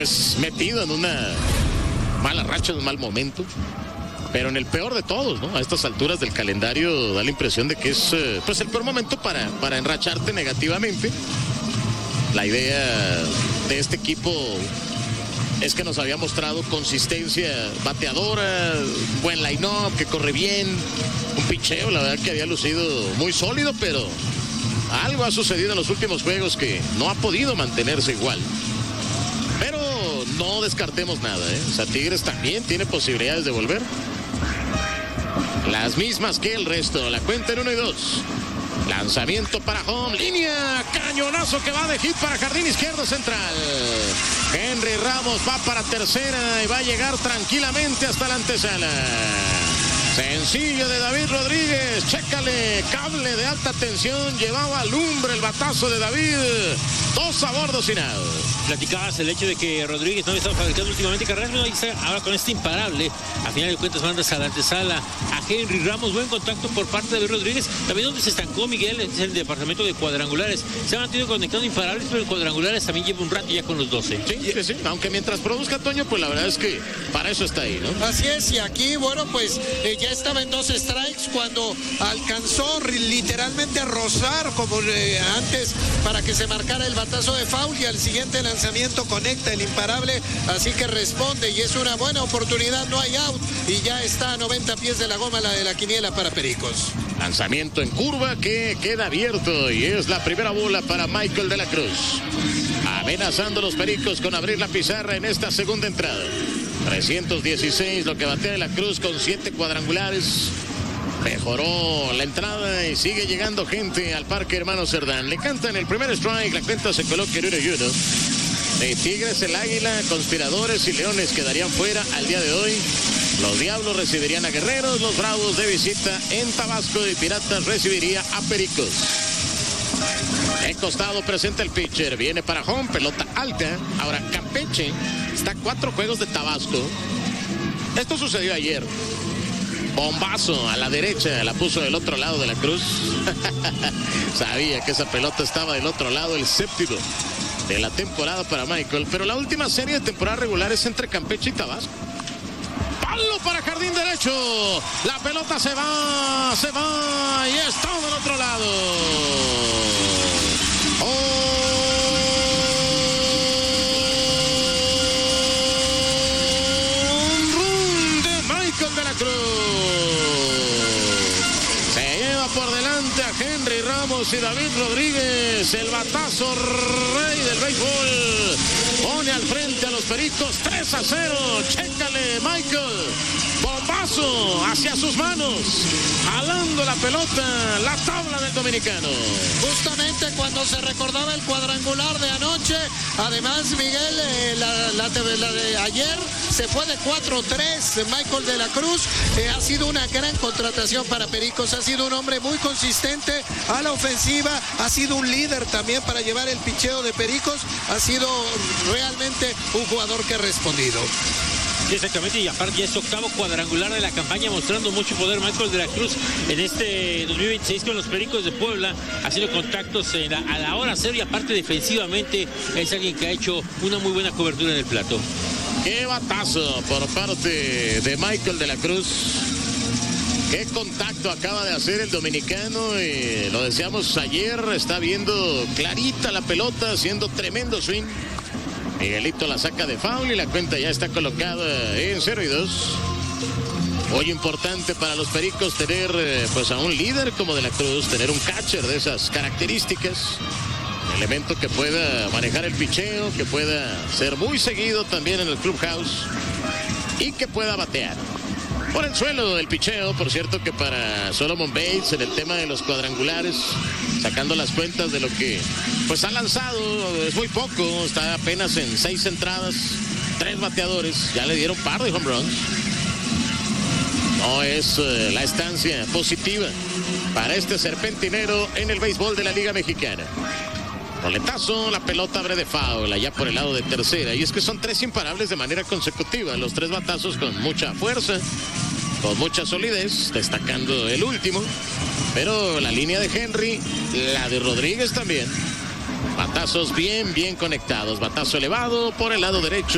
Pues metido en una mala racha, en un mal momento, pero en el peor de todos, ¿no? A estas alturas del calendario da la impresión de que es pues el peor momento para enracharte negativamente. La idea de este equipo es que nos había mostrado consistencia bateadora, buen line-up, que corre bien, un picheo, la verdad que había lucido muy sólido, pero algo ha sucedido en los últimos juegos que no ha podido mantenerse igual. Pero no descartemos nada, ¿eh? O sea, Tigres también tiene posibilidades de volver. Las mismas que el resto. La cuenta en 1 y 2. Lanzamiento para home. Línea. Cañonazo que va de hit para jardín izquierdo central. Henry Ramos va para tercera y va a llegar tranquilamente hasta la antesala. Sencillo de David Rodríguez. Chécale. Cable de alta tensión. Llevaba lumbre el batazo de David. 2 a bordo sin out. Platicabas el hecho de que Rodríguez no había estado fabricando últimamente carreras. Bueno, ahora con este imparable, a final de cuentas mandas a la antesala a Henry Ramos. Buen contacto por parte de David Rodríguez. También donde se estancó Miguel es el departamento de cuadrangulares. Se ha mantenido conectando imparables, pero en cuadrangulares también lleva un rato ya con los 12. Sí. Aunque mientras produzca Toño, pues la verdad es que para eso está ahí, ¿no? Así es, y aquí, bueno, pues ya estaba en 2 strikes cuando alcanzó literalmente a rozar como antes para que se marcara el batazo de foul, y al siguiente lanzamiento conecta el imparable, así que responde y es una buena oportunidad, no hay out y ya está a 90 pies de la goma la de la quiniela para Pericos. Lanzamiento en curva que queda abierto y es la primera bola para Michael de la Cruz. Amenazando los Pericos con abrir la pizarra en esta segunda entrada. 316 lo que batea de la Cruz con 7 cuadrangulares. Mejoró la entrada y sigue llegando gente al Parque Hermano Cerdán. Le cantan el primer strike, la cuenta se coloca en 1 y 1. De Tigres, el Águila, Conspiradores y Leones quedarían fuera al día de hoy. Los Diablos recibirían a Guerreros, los Bravos de visita en Tabasco y Piratas recibiría a Pericos. En costado presenta el pitcher, viene para home, pelota alta. Ahora Campeche está a 4 juegos de Tabasco. Esto sucedió ayer. Bombazo a la derecha, la puso del otro lado de la Cruz. Sabía que esa pelota estaba del otro lado, el séptimo de la temporada para Michael. Pero la última serie de temporada regular es entre Campeche y Tabasco. Palo para jardín derecho. La pelota se va y está del otro lado. De la Cruz se lleva por delante a Henry Ramos y David Rodríguez. El batazo rey del béisbol pone al frente a los Pericos 3 a 0. Chécale, Michael. Bombazo hacia sus manos, jalando la pelota, la tabla del dominicano. Justamente cuando se recordaba el cuadrangular de anoche, además Miguel, la de ayer se fue de 4-3. Michael de la Cruz ha sido una gran contratación para Pericos, ha sido un hombre muy consistente a la ofensiva, ha sido un líder también para llevar el picheo de Pericos, ha sido realmente un jugador que ha respondido. Exactamente, y aparte ya es 8º cuadrangular de la campaña, mostrando mucho poder Michael de la Cruz en este 2026 con los Pericos de Puebla, haciendo contactos a la hora cero, y aparte defensivamente es alguien que ha hecho una muy buena cobertura en el plato. Qué batazo por parte de Michael de la Cruz. Qué contacto acaba de hacer el dominicano, y lo decíamos ayer, está viendo clarita la pelota, haciendo tremendo swing. Miguelito la saca de foul y la cuenta ya está colocada en 0 y 2. Muy importante para los Pericos tener pues a un líder como de la Cruz, tener un catcher de esas características. Elemento que pueda manejar el picheo, que pueda ser muy seguido también en el clubhouse y que pueda batear. Por el suelo del picheo, por cierto que para Solomon Bates en el tema de los cuadrangulares, sacando las cuentas de lo que pues ha lanzado, es muy poco, está apenas en 6 entradas, 3 bateadores, ya le dieron par de home runs. No es la estancia positiva para este serpentinero en el béisbol de la Liga Mexicana. Roletazo, la pelota abre de foul allá por el lado de tercera, y es que son 3 imparables de manera consecutiva, los 3 batazos con mucha fuerza, con mucha solidez, destacando el último, pero la línea de Henry, la de Rodríguez también, batazos bien conectados, batazo elevado por el lado derecho.